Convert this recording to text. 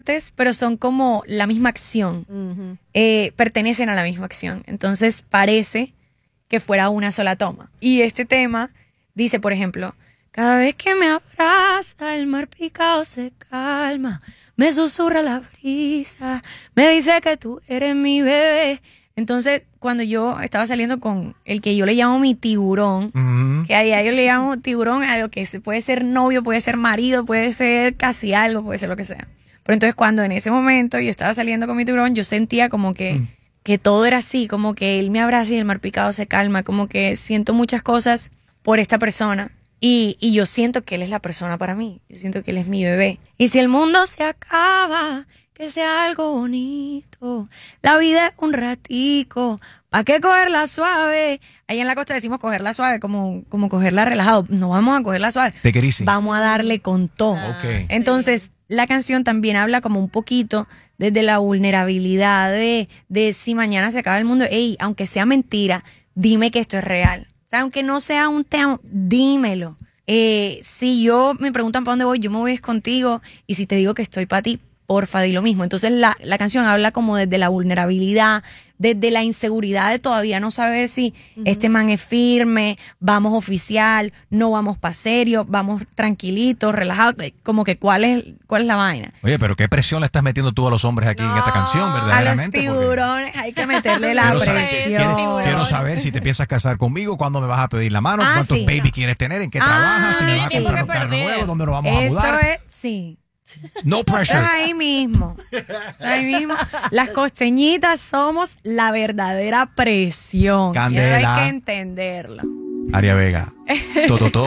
partes, pero son como la misma acción. Pertenecen a la misma acción. Entonces parece que fuera una sola toma. Y este tema dice, por ejemplo, cada vez que me abraza, el mar picado se calma, me susurra la brisa, me dice que tú eres mi bebé. Entonces, cuando yo estaba saliendo con el que yo le llamo mi tiburón, que a yo le llamo tiburón a lo que puede ser novio, puede ser marido, puede ser casi algo, puede ser lo que sea. Pero entonces cuando en ese momento yo estaba saliendo con mi tiburón, yo sentía como que todo era así, como que él me abraza y el mar picado se calma, como que siento muchas cosas por esta persona. Y yo siento que él es la persona para mí, yo siento que él es mi bebé. Y si el mundo se acaba, que sea algo bonito, la vida es un ratico, ¿pa' qué cogerla suave? Ahí en la costa decimos cogerla suave, como cogerla relajado. No vamos a cogerla suave, vamos a darle con todo. Entonces, la canción también habla como un poquito desde la vulnerabilidad de si mañana se acaba el mundo, aunque sea mentira, dime que esto es real. O sea, aunque no sea un tema, dímelo. Si yo me preguntan para dónde voy, yo me voy contigo, y si te digo que estoy para ti, porfa, di lo mismo. Entonces la canción habla como desde la vulnerabilidad, desde la inseguridad de todavía no saber si este man es firme, vamos oficial, no vamos pa' serio, vamos tranquilitos, relajados, como que cuál es la vaina. Oye, pero qué presión le estás metiendo tú a los hombres aquí en esta canción, verdaderamente. A los tiburones hay que meterle la presión. Quiero saber si te piensas casar conmigo, cuándo me vas a pedir la mano, cuántos baby quieres tener, en qué trabajas, si me vas a comprar un carro nuevo, dónde nos vamos a mudar. Eso es, sí. No pressure. Ahí mismo. Las costeñitas somos la verdadera presión. Candela. Eso hay que entenderlo. Aria Vega.